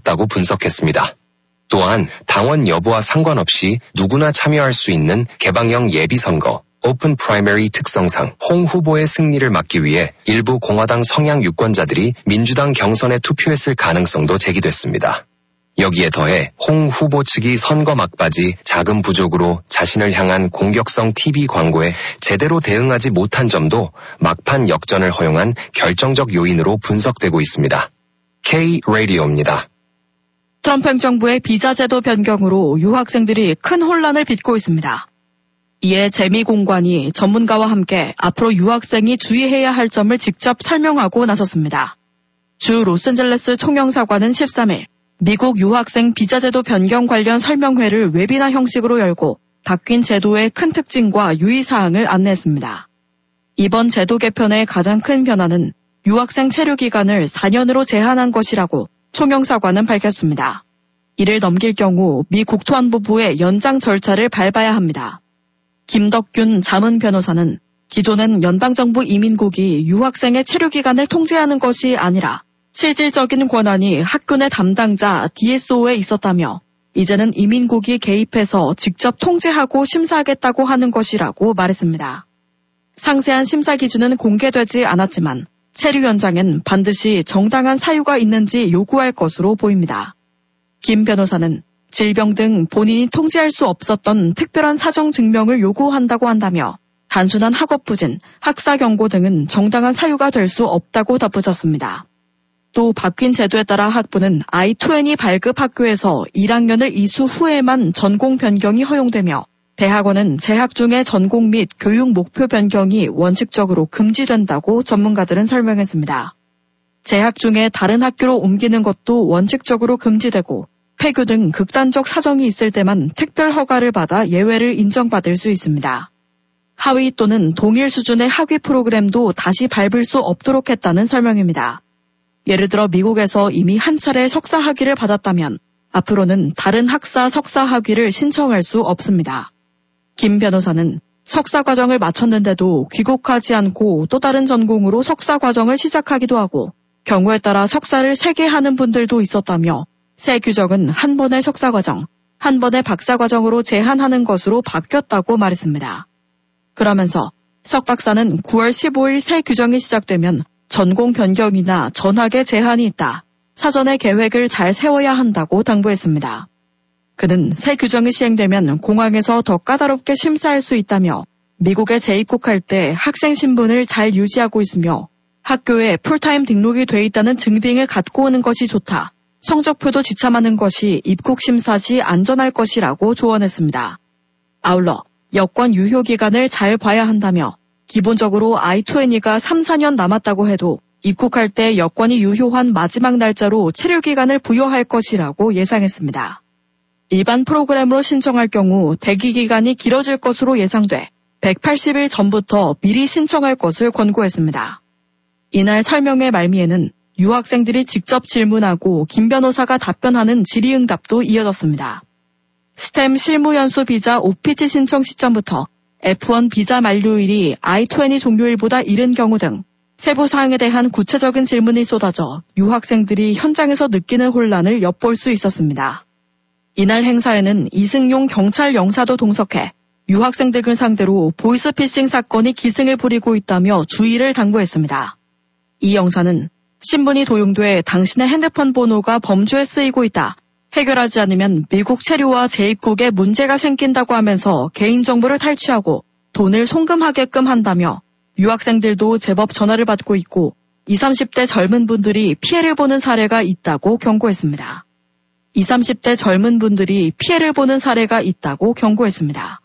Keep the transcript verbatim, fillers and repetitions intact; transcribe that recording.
없다고 분석했습니다. 또한 당원 여부와 상관없이 누구나 참여할 수 있는 개방형 예비선거, 오픈 프라이머리 특성상 홍 후보의 승리를 막기 위해 일부 공화당 성향 유권자들이 민주당 경선에 투표했을 가능성도 제기됐습니다. 여기에 더해 홍 후보 측이 선거 막바지 자금 부족으로 자신을 향한 공격성 티비 광고에 제대로 대응하지 못한 점도 막판 역전을 허용한 결정적 요인으로 분석되고 있습니다. K-라디오입니다. 트럼프 행정부의 비자 제도 변경으로 유학생들이 큰 혼란을 빚고 있습니다. 이에 재미공관이 전문가와 함께 앞으로 유학생이 주의해야 할 점을 직접 설명하고 나섰습니다. 주 로스앤젤레스 총영사관은 십삼 일 미국 유학생 비자 제도 변경 관련 설명회를 웨비나 형식으로 열고 바뀐 제도의 큰 특징과 유의사항을 안내했습니다. 이번 제도 개편의 가장 큰 변화는 유학생 체류 기간을 사 년으로 제한한 것이라고 총영사관은 밝혔습니다. 이를 넘길 경우 미 국토안보부의 연장 절차를 밟아야 합니다. 김덕균 자문 변호사는 기존엔 연방정부 이민국이 유학생의 체류 기간을 통제하는 것이 아니라 실질적인 권한이 학교 내 담당자 디에스오에 있었다며 이제는 이민국이 개입해서 직접 통제하고 심사하겠다고 하는 것이라고 말했습니다. 상세한 심사 기준은 공개되지 않았지만 체류 연장엔 반드시 정당한 사유가 있는지 요구할 것으로 보입니다. 김 변호사는 질병 등 본인이 통제할 수 없었던 특별한 사정 증명을 요구한다고 한다며 단순한 학업 부진, 학사 경고 등은 정당한 사유가 될 수 없다고 덧붙였습니다. 또 바뀐 제도에 따라 학부는 아이 이십 발급 학교에서 일 학년을 이수 후에만 전공 변경이 허용되며 대학원은 재학 중에 전공 및 교육 목표 변경이 원칙적으로 금지된다고 전문가들은 설명했습니다. 재학 중에 다른 학교로 옮기는 것도 원칙적으로 금지되고 폐교 등 극단적 사정이 있을 때만 특별 허가를 받아 예외를 인정받을 수 있습니다. 하위 또는 동일 수준의 학위 프로그램도 다시 밟을 수 없도록 했다는 설명입니다. 예를 들어 미국에서 이미 한 차례 석사 학위를 받았다면 앞으로는 다른 학사 석사 학위를 신청할 수 없습니다. 김 변호사는 석사 과정을 마쳤는데도 귀국하지 않고 또 다른 전공으로 석사 과정을 시작하기도 하고 경우에 따라 석사를 세 개 하는 분들도 있었다며 새 규정은 한 번의 석사 과정, 한 번의 박사 과정으로 제한하는 것으로 바뀌었다고 말했습니다. 그러면서 석 박사는 구월 십오일 새 규정이 시작되면 전공 변경이나 전학에 제한이 있다. 사전에 계획을 잘 세워야 한다고 당부했습니다. 그는 새 규정이 시행되면 공항에서 더 까다롭게 심사할 수 있다며 미국에 재입국할 때 학생 신분을 잘 유지하고 있으며 학교에 풀타임 등록이 돼 있다는 증빙을 갖고 오는 것이 좋다. 성적표도 지참하는 것이 입국 심사 시 안전할 것이라고 조언했습니다. 아울러 여권 유효 기간을 잘 봐야 한다며 기본적으로 아이 이십가 삼, 사 년 남았다고 해도 입국할 때 여권이 유효한 마지막 날짜로 체류 기간을 부여할 것이라고 예상했습니다. 일반 프로그램으로 신청할 경우 대기 기간이 길어질 것으로 예상돼 백팔십 일 전부터 미리 신청할 것을 권고했습니다. 이날 설명회 말미에는 유학생들이 직접 질문하고 김 변호사가 답변하는 질의응답도 이어졌습니다. 스템 실무연수 비자 오피티 신청 시점부터 에프 원 비자 만료일이 아이 이십 종료일보다 이른 경우 등 세부 사항에 대한 구체적인 질문이 쏟아져 유학생들이 현장에서 느끼는 혼란을 엿볼 수 있었습니다. 이날 행사에는 이승용 경찰 영사도 동석해 유학생들을 상대로 보이스피싱 사건이 기승을 부리고 있다며 주의를 당부했습니다. 이 영사는 신분이 도용돼 당신의 핸드폰 번호가 범죄에 쓰이고 있다. 해결하지 않으면 미국 체류와 재입국에 문제가 생긴다고 하면서 개인정보를 탈취하고 돈을 송금하게끔 한다며 유학생들도 제법 전화를 받고 있고 이십, 삼십 대 젊은 분들이 피해를 보는 사례가 있다고 경고했습니다. 이십, 삼십 대 젊은 분들이 피해를 보는 사례가 있다고 경고했습니다.